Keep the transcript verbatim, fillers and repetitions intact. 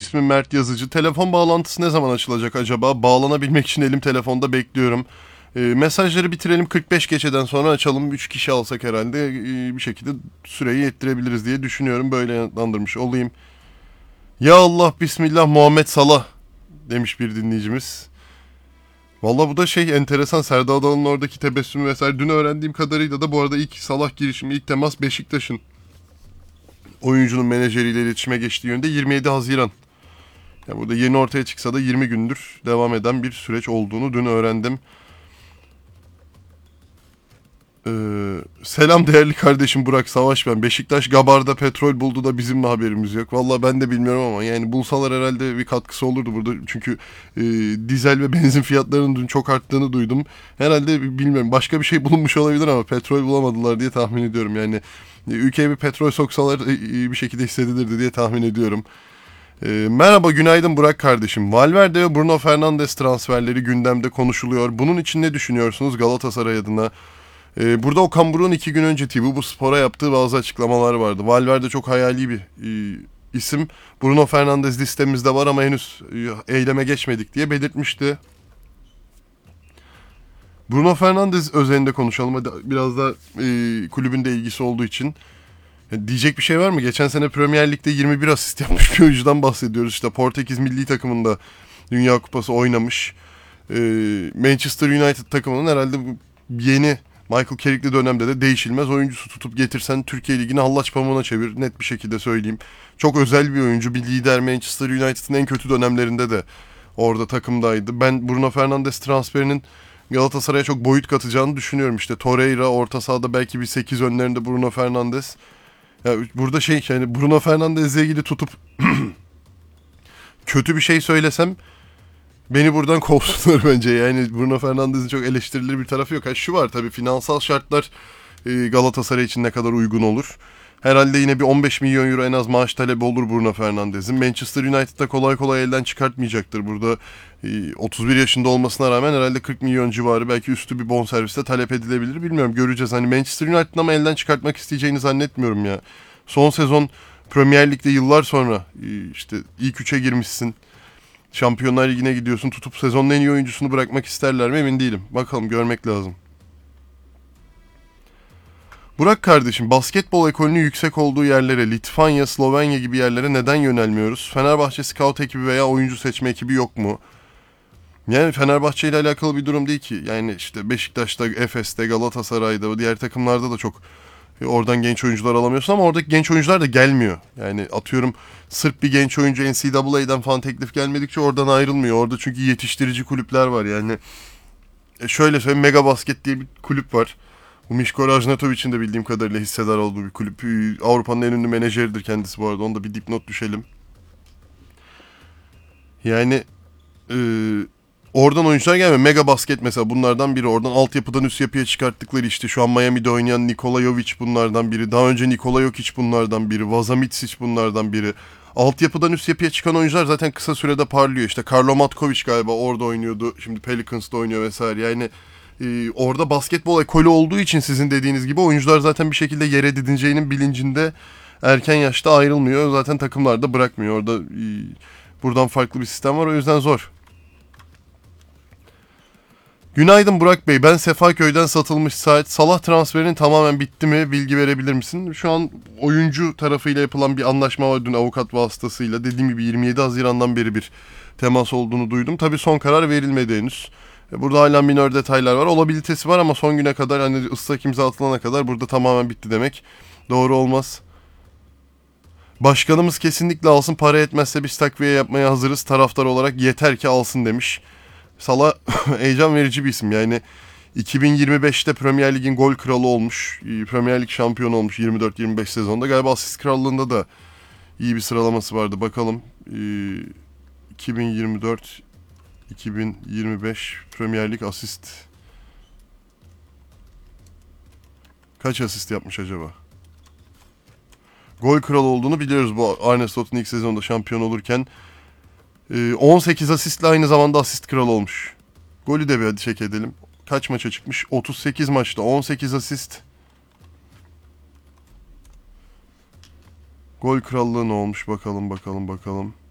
ismim Mert Yazıcı. Telefon bağlantısı ne zaman açılacak acaba? Bağlanabilmek için elim telefonda bekliyorum. E, mesajları bitirelim, kırk beş geçeden sonra açalım. üç kişi alsak herhalde e, bir şekilde süreyi yettirebiliriz diye düşünüyorum. Böyle yanıtlandırmış olayım. Ya Allah bismillah Muhammed Salah demiş bir dinleyicimiz. Valla bu da şey enteresan, Serdar Adalı'nın oradaki tebessümü vesaire. Dün öğrendiğim kadarıyla da bu arada ilk Salah girişimi, ilk temas Beşiktaş'ın oyuncunun menajeriyle iletişime geçtiği yönde yirmi yedi Haziran. Yani burada yeni ortaya çıksa da yirmi gündür devam eden bir süreç olduğunu dün öğrendim. Ee, selam değerli kardeşim Burak Savaş ben. Beşiktaş Gabar'da petrol buldu da bizim de haberimiz yok. Vallahi ben de bilmiyorum ama yani bulsalar herhalde bir katkısı olurdu burada. Çünkü e, dizel ve benzin fiyatlarının dün çok arttığını duydum. Herhalde bilmiyorum, başka bir şey bulunmuş olabilir ama petrol bulamadılar diye tahmin ediyorum. Yani e, ülkeye bir petrol soksalar e, bir şekilde hissedilirdi diye tahmin ediyorum. E, merhaba günaydın Burak kardeşim. Valverde ve Bruno Fernandes transferleri gündemde konuşuluyor. Bunun için ne düşünüyorsunuz Galatasaray adına? Ee, burada Okan Buruk'un iki gün önce T V bu Spor'a yaptığı bazı açıklamalar vardı. Valverde çok hayali bir e, isim. Bruno Fernandes listemizde var ama henüz e, eyleme geçmedik diye belirtmişti. Bruno Fernandes özelinde konuşalım. Hadi biraz da e, kulübün de ilgisi olduğu için. Ya, diyecek bir şey var mı? Geçen sene Premier Lig'de yirmi bir asist yapmış bir oyuncudan bahsediyoruz. İşte Portekiz milli takımında Dünya Kupası oynamış. E, Manchester United takımının herhalde yeni Michael Carrick'li dönemde de değişilmez oyuncusu tutup getirsen Türkiye Ligi'ni hallaç pamuğuna çevir. Net bir şekilde söyleyeyim. Çok özel bir oyuncu. Bir lider, Manchester United'ın en kötü dönemlerinde de orada takımdaydı. Ben Bruno Fernandes transferinin Galatasaray'a çok boyut katacağını düşünüyorum. İşte Torreira, orta sahada belki bir sekiz önlerinde Bruno Fernandes. Ya burada şey yani Bruno Fernandes'le ilgili tutup kötü bir şey söylesem beni buradan kovsunlar bence. Yani Bruno Fernandes'in çok eleştirilir bir tarafı yok. Ha, şu var tabii, finansal şartlar e, Galatasaray için ne kadar uygun olur. Herhalde yine bir on beş milyon euro en az maaş talebi olur Bruno Fernandes'in. Manchester United'da kolay kolay elden çıkartmayacaktır. Burada e, otuz bir yaşında olmasına rağmen herhalde kırk milyon civarı, belki üstü bir bonserviste talep edilebilir. Bilmiyorum, göreceğiz. Hani Manchester United'ın ama elden çıkartmak isteyeceğini zannetmiyorum ya. Son sezon Premier Lig'de yıllar sonra e, işte ilk üçe girmişsin. Şampiyonlar Ligi'ne gidiyorsun, tutup sezonun en iyi oyuncusunu bırakmak isterler mi emin değilim. Bakalım, görmek lazım. Burak kardeşim, basketbol ekolünün yüksek olduğu yerlere, Litvanya, Slovenya gibi yerlere neden yönelmiyoruz? Fenerbahçe scout ekibi veya oyuncu seçme ekibi yok mu? Yani Fenerbahçe ile alakalı bir durum değil ki. Yani işte Beşiktaş'ta, Efes'te, Galatasaray'da, diğer takımlarda da çok oradan genç oyuncular alamıyorsun ama oradaki genç oyuncular da gelmiyor. Yani atıyorum sırf bir genç oyuncu N C A A'dan falan teklif gelmedikçe oradan ayrılmıyor. Orada çünkü yetiştirici kulüpler var yani. E şöyle söyleyeyim, Mega Basket diye bir kulüp var. Bu Mişko Rajnatovic'in de bildiğim kadarıyla hissedar olduğu bir kulüp. Avrupa'nın en ünlü menajeridir kendisi bu arada. Onda bir dipnot düşelim. Yani e, oradan oyuncular gelmiyor. Mega Basket mesela bunlardan biri. Oradan altyapıdan üst yapıya çıkarttıkları, işte şu an Miami'de oynayan Nikola Jovic bunlardan biri. Daha önce Nikola Jokic bunlardan biri. Vazamitsic bunlardan biri. Altyapıdan üst yapıya çıkan oyuncular zaten kısa sürede parlıyor. İşte Karlo Matkovic galiba orada oynuyordu. Şimdi Pelicans'da oynuyor vesaire. Yani e, orada basketbol ekolü olduğu için sizin dediğiniz gibi oyuncular zaten bir şekilde yer edineceğinin bilincinde erken yaşta ayrılmıyor. Zaten takımlar da bırakmıyor. Orada e, buradan farklı bir sistem var. O yüzden zor. Günaydın Burak Bey. Ben Sefaköy'den satılmış saat. Salah transferinin tamamen bitti mi? Bilgi verebilir misin? Şu an oyuncu tarafıyla yapılan bir anlaşma var dün avukat vasıtasıyla. Dediğim gibi yirmi yedi Haziran'dan beri bir temas olduğunu duydum. Tabii son karar verilmedi henüz. Burada hala minor detaylar var. Olabilitesi var ama son güne kadar, hani ıslak imza atılana kadar burada tamamen bitti demek doğru olmaz. Başkanımız kesinlikle alsın. Para etmezse biz takviye yapmaya hazırız. Taraftar olarak yeter ki alsın demiş. Salah heyecan verici bir isim. Yani iki bin yirmi beşte Premier Lig'in gol kralı olmuş. Premier Lig şampiyonu olmuş yirmi dört yirmi beş sezonda. Galiba asist krallığında da iyi bir sıralaması vardı. Bakalım. iki bin yirmi dört iki bin yirmi beş Premier Lig asist. Kaç asist yapmış acaba? Gol kralı olduğunu biliyoruz bu Arne Slot'un ilk sezonda şampiyon olurken. on sekiz asistle aynı zamanda asist kralı olmuş. Golü de bir hadi çek edelim. Kaç maça çıkmış? otuz sekiz maçta on sekiz asist. Gol krallığı ne olmuş? Bakalım bakalım bakalım.